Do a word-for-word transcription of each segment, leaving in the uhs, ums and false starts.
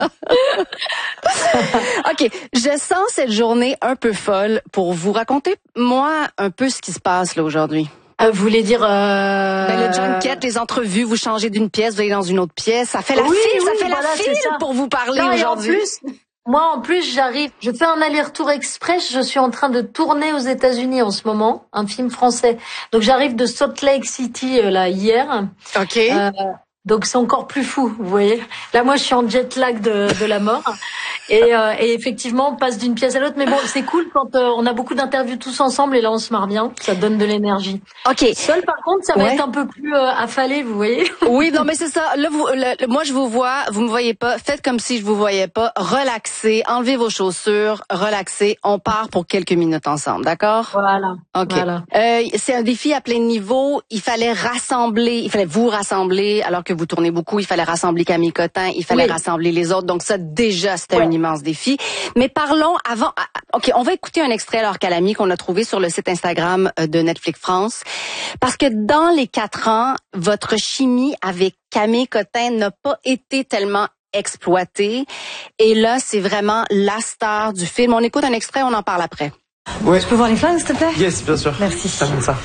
OK, je sens cette journée un peu folle pour vous. Racontez-moi un peu ce qui se passe là aujourd'hui. Euh, vous voulez dire... Euh... Ben, le junket, les entrevues, vous changez d'une pièce, vous allez dans une autre pièce. Ça fait la oui, file, oui, ça fait voilà, la file ça. pour vous parler non, aujourd'hui. En plus, moi, en plus, j'arrive, je fais un aller-retour express. Je suis en train de tourner aux États-Unis en ce moment, un film français. Donc, j'arrive de Salt Lake City euh, là hier. OK. Euh, donc, c'est encore plus fou, vous voyez. Là, moi, je suis en jet lag de, de la mort. Et, euh, et effectivement, on passe d'une pièce à l'autre. Mais bon, c'est cool quand euh, on a beaucoup d'interviews tous ensemble et là, on se marre bien. Ça donne de l'énergie. OK. Seul, par contre, ça va ouais. être un peu plus euh, affalé, vous voyez. Oui, non, mais c'est ça. Là, vous, le, moi, je vous vois, vous me voyez pas. Faites comme si je vous voyais pas. Relaxez, enlevez vos chaussures, relaxez. On part pour quelques minutes ensemble, d'accord? Voilà. OK. Voilà. Euh, c'est un défi à plein niveau. Il fallait rassembler, il fallait vous rassembler, alors que vous tournez beaucoup. Il fallait rassembler Camille Cotin, il fallait oui. rassembler les autres. Donc ça, déjà, c'était ouais. un immense défi. Mais parlons avant... OK, on va écouter un extrait alors Calami qu'on a trouvé sur le site Instagram de Netflix France. Parce que dans les quatre ans, votre chimie avec Camille Cotin n'a pas été tellement exploitée. Et là, c'est vraiment la star du film. On écoute un extrait, on en parle après. Ouais. Je peux voir les flingues, s'il te plaît? Yes, bien sûr. Merci. Ça va, ça.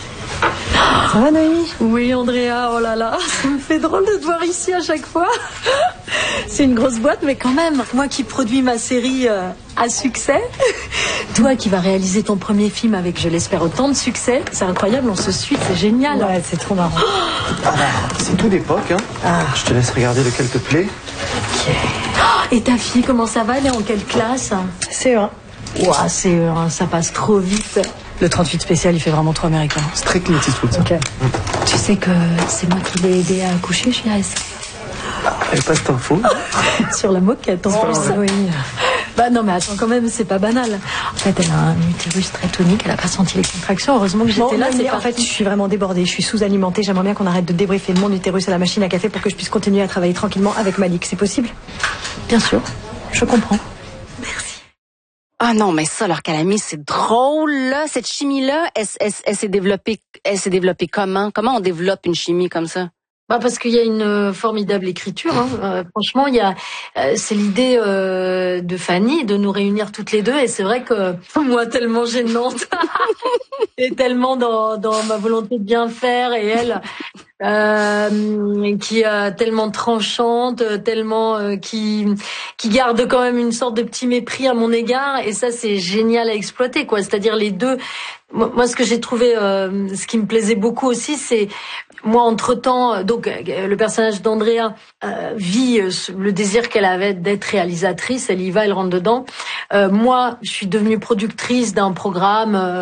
Ça va, Noémie? Oui, Andrea, oh là là, ça me fait drôle de te voir ici à chaque fois. C'est une grosse boîte, mais quand même, moi qui produis ma série euh, à succès, toi qui vas réaliser ton premier film avec, je l'espère, autant de succès, c'est incroyable, on se suit, c'est génial. Ouais, c'est trop marrant. Ah, c'est tout d'époque, hein. Ah. Je te laisse regarder lequel te plaît. Ok. Et ta fille, comment ça va? Elle est en quelle classe? C E un. Ouah, C E un, ça passe trop vite. Le trente-huit spécial, il fait vraiment trop américain. C'est très Clint Eastwood, ça. Okay. Mm. Tu sais que c'est moi qui l'ai aidé à accoucher, chérie. Elle pas cette info. Sur la moquette, en oh, plus. Oui. Bah non, mais attends, quand même, c'est pas banal. En fait, elle a un utérus très tonique, elle a pas senti les contractions. Heureusement que j'étais bon, là. C'est en fait, je suis vraiment débordée, je suis sous-alimentée. J'aimerais bien qu'on arrête de débriefer mon utérus à la machine à café pour que je puisse continuer à travailler tranquillement avec Malik. C'est possible? Bien sûr, je comprends. Ah non, mais ça, leur Calami, c'est drôle, là. Cette chimie-là, elle, elle, elle s'est développée, elle s'est développée comment? Comment on développe une chimie comme ça? Bah parce qu'il y a une formidable écriture. Hein. Euh, franchement, il y a, euh, c'est l'idée euh, de Fanny de nous réunir toutes les deux. Et c'est vrai que moi, tellement gênante et tellement dans, dans ma volonté de bien faire, et elle euh, qui est tellement tranchante, tellement euh, qui qui garde quand même une sorte de petit mépris à mon égard. Et ça, c'est génial à exploiter, quoi. C'est-à-dire les deux. Moi, ce que j'ai trouvé, euh, ce qui me plaisait beaucoup aussi, c'est moi, entre-temps, donc le personnage d'Andrea euh, vit euh, le désir qu'elle avait d'être réalisatrice. Elle y va, elle rentre dedans. Euh, moi, je suis devenue productrice d'un programme euh,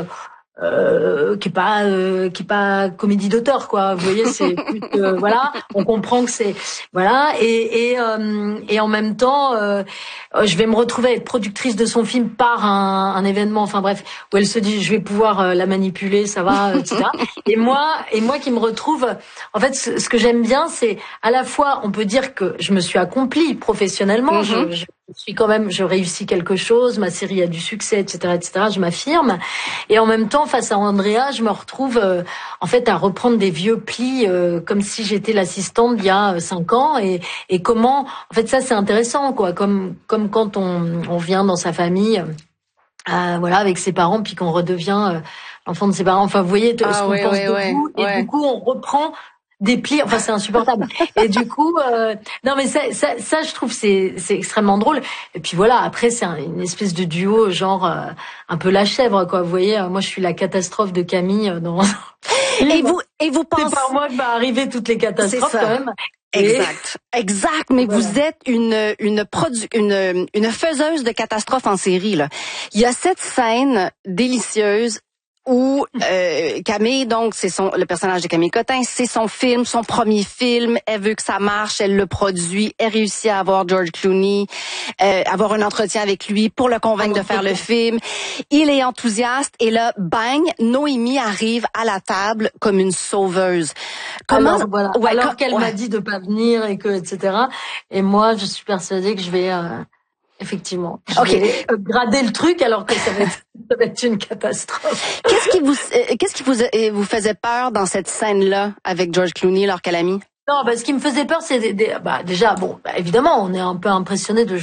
euh, qui est pas euh, qui est pas comédie d'auteur, quoi. Vous voyez, c'est plus euh, voilà. On comprend que c'est voilà. Et et euh, et en même temps, euh, je vais me retrouver à être productrice de son film par un, un événement. Enfin bref, où elle se dit je vais pouvoir euh, la manipuler, ça va, et cetera. Et moi et moi qui me retrouve. En fait, ce, ce que j'aime bien, c'est à la fois on peut dire que je me suis accomplie professionnellement. Mm-hmm. je, je Je suis quand même, je réussis quelque chose, ma série a du succès, et cetera, et cetera. Je m'affirme, et en même temps, face à Andrea, je me retrouve euh, en fait à reprendre des vieux plis, euh, comme si j'étais l'assistante d'il y a cinq ans, et, et comment, en fait, ça c'est intéressant, quoi, comme comme quand on, on vient dans sa famille, euh, voilà, avec ses parents, puis qu'on redevient euh, l'enfant de ses parents. Enfin, vous voyez, ah, ce qu'on ouais, pense ouais, de ouais, vous, ouais. Et du coup, on reprend des plis, enfin c'est insupportable. Et du coup, euh, non mais ça, ça, ça, je trouve c'est c'est extrêmement drôle. Et puis voilà, après c'est un, une espèce de duo genre euh, un peu la chèvre, quoi. Vous voyez, moi je suis la catastrophe de Camille dans. Et vous et vous pensez c'est par moi que va arriver toutes les catastrophes quand même. Exact, exact. Mais voilà. Vous êtes une une produ une une faiseuse de catastrophes en série là. Il y a cette scène délicieuse où euh, Camille, donc c'est son le personnage de Camille Cotin, c'est son film, son premier film, elle veut que ça marche, elle le produit, elle réussit à avoir George Clooney, euh, avoir un entretien avec lui pour le convaincre de faire le film. Il est enthousiaste et là, bang, Noémie arrive à la table comme une sauveuse. Comment Alors, voilà. ouais, Alors qu'elle ouais. m'a dit de pas venir et que et cetera. Et moi, je suis persuadée que je vais euh... Effectivement. Je okay. vais grader le truc alors que ça va être, ça va être une catastrophe. Qu'est-ce qui vous, euh, qu'est-ce qui vous, euh, vous faisait peur dans cette scène-là avec George Clooney, leur Calami? Non, bah, ce qui me faisait peur, c'est des, des, bah, déjà, bon, bah, évidemment, on est un peu impressionné de